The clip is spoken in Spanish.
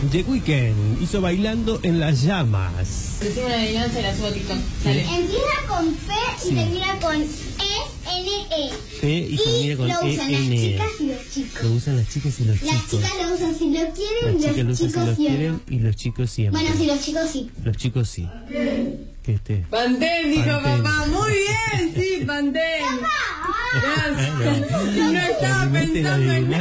The Weeknd hizo Bailando en las Llamas. Decime una adivinanza y la subo a TikTok. Dale. Empieza con P y Sí. termina con E-N-E. P y termina con lo usan las E-N. chicas y los chicos. Lo usan las chicas y los Las chicos. chicas lo usan si lo Las quieren y chicas lo los usan si chicos lo sí. quieren y los chicos siempre. Bueno, si los chicos sí. Los chicos sí. Pantene, dijo Pantene. papá. Muy bien, sí, Pantene. Gracias. Ah, no. No estaba Obviamente la pensando en adiviné.